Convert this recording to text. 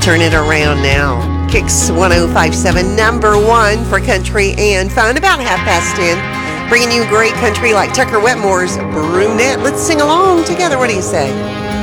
turn it around now. Kicks 1057, number one for country and fun, about 10:30. Bringing you great country like Tucker Wetmore's Brunette. Let's sing along together. What do you say?